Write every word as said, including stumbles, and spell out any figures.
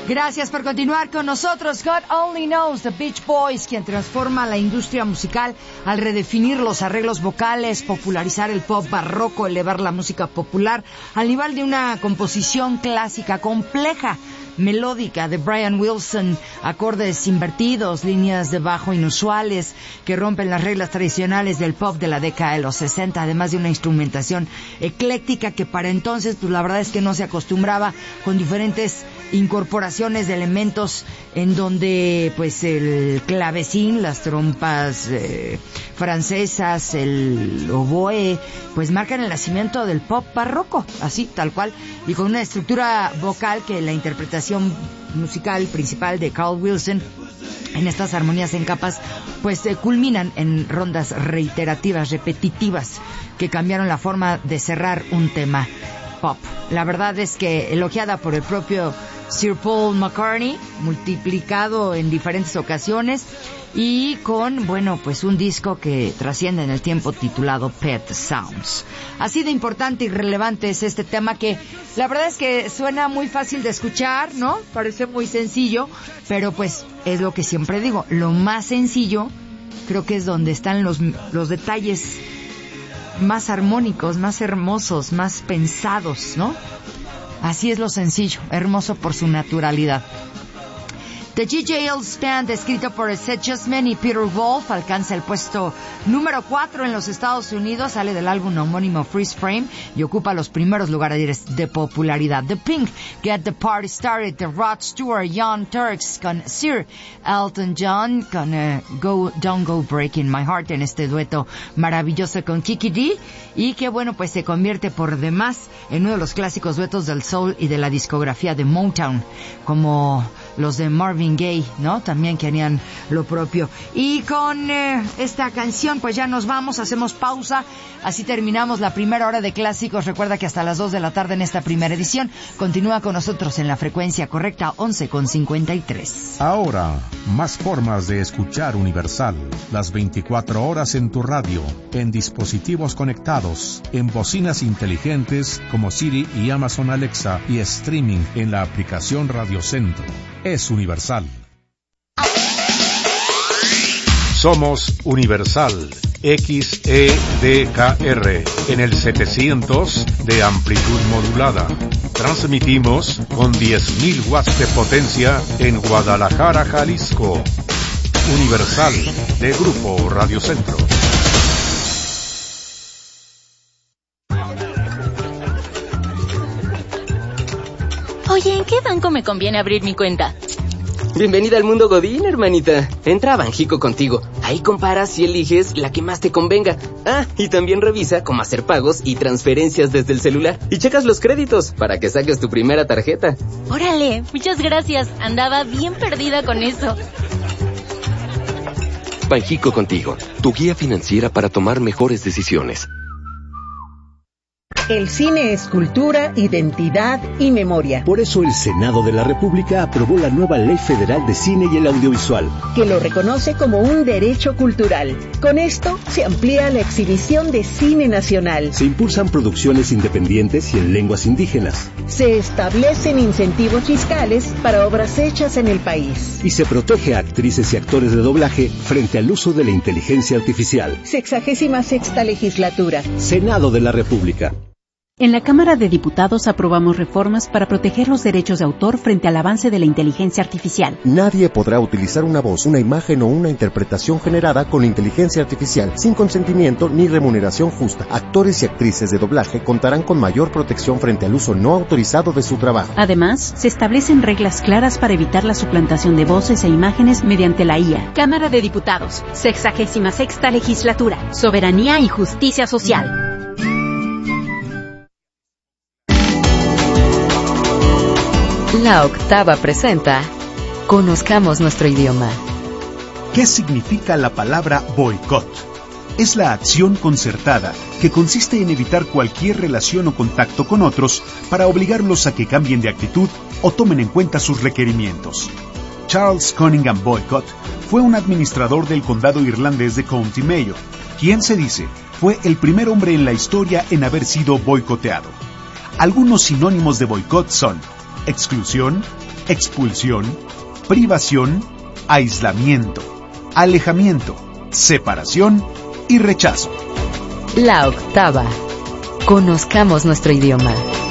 Gracias por continuar con nosotros. God Only Knows, The Beach Boys, quien transforma la industria musical al redefinir los arreglos vocales, popularizar el pop barroco, elevar la música popular al nivel de una composición clásica compleja, melódica de Brian Wilson, acordes invertidos, líneas de bajo inusuales que rompen las reglas tradicionales del pop de la década de los sesenta, además de una instrumentación ecléctica que para entonces pues la verdad es que no se acostumbraba, con diferentes incorporaciones de elementos en donde pues el clavecín, las trompas eh, francesas, el oboe, pues marcan el nacimiento del pop barroco, así, tal cual, y con una estructura vocal que la interpretación musical principal de Carl Wilson en estas armonías en capas pues eh, culminan en rondas reiterativas, repetitivas, que cambiaron la forma de cerrar un tema pop. La verdad es que elogiada por el propio Sir Paul McCartney, multiplicado en diferentes ocasiones y con, bueno, pues un disco que trasciende en el tiempo titulado Pet Sounds. Así de importante y relevante es este tema que la verdad es que suena muy fácil de escuchar, ¿no? Parece muy sencillo, pero pues es lo que siempre digo, lo más sencillo creo que es donde están los, los detalles más armónicos, más hermosos, más pensados, ¿no? Así es lo sencillo, hermoso por su naturalidad. The G J L's Band, escrito por Seth Justman y Peter Wolf, alcanza el puesto número cuatro en los Estados Unidos, sale del álbum homónimo Freeze Frame y ocupa los primeros lugares de popularidad. The Pink, Get the Party Started, The Rod Stewart, Young Turks con Sir Elton John, con uh, Go Don't Go Breaking My Heart en este dueto maravilloso con Kiki D, y que bueno, pues se convierte por demás en uno de los clásicos duetos del soul y de la discografía de Motown, como los de Marvin Gaye, ¿no? También que harían lo propio. Y con eh, esta canción pues ya nos vamos, hacemos pausa, así terminamos la primera hora de clásicos. Recuerda que hasta las dos de la tarde en esta primera edición. Continúa con nosotros en la frecuencia correcta once con cincuenta y tres. Ahora, más formas de escuchar Universal, las veinticuatro horas en tu radio, en dispositivos conectados, en bocinas inteligentes como Siri y Amazon Alexa, y streaming en la aplicación Radio Centro. Es Universal. Somos Universal X E D K R en el setecientos de amplitud modulada. Transmitimos con diez mil watts de potencia en Guadalajara, Jalisco. Universal de Grupo Radio Centro. Oye, ¿en qué banco me conviene abrir mi cuenta? Bienvenida al mundo Godín, hermanita. Entra a Banjico Contigo. Ahí comparas y eliges la que más te convenga. Ah, y también revisa cómo hacer pagos y transferencias desde el celular. Y checas los créditos para que saques tu primera tarjeta. Órale, muchas gracias. Andaba bien perdida con eso. Banjico Contigo, tu guía financiera para tomar mejores decisiones. El cine es cultura, identidad y memoria. Por eso el Senado de la República aprobó la nueva Ley Federal de Cine y el Audiovisual, que lo reconoce como un derecho cultural. Con esto se amplía la exhibición de cine nacional. Se impulsan producciones independientes y en lenguas indígenas. Se establecen incentivos fiscales para obras hechas en el país. Y se protege a actrices y actores de doblaje frente al uso de la inteligencia artificial. Sexagésima sexta legislatura. Senado de la República. En la Cámara de Diputados aprobamos reformas para proteger los derechos de autor frente al avance de la inteligencia artificial. Nadie podrá utilizar una voz, una imagen o una interpretación generada con inteligencia artificial sin consentimiento ni remuneración justa. Actores y actrices de doblaje contarán con mayor protección frente al uso no autorizado de su trabajo. Además, se establecen reglas claras para evitar la suplantación de voces e imágenes mediante la I A. Cámara de Diputados, sexagésima sexta legislatura, soberanía y justicia social. La Octava presenta Conozcamos nuestro idioma. ¿Qué significa la palabra boicot? Es la acción concertada que consiste en evitar cualquier relación o contacto con otros para obligarlos a que cambien de actitud o tomen en cuenta sus requerimientos. Charles Cunningham Boycott fue un administrador del condado irlandés de County Mayo, quien se dice fue el primer hombre en la historia en haber sido boicoteado. Algunos sinónimos de boicot son exclusión, expulsión, privación, aislamiento, alejamiento, separación y rechazo. La octava. Conozcamos nuestro idioma.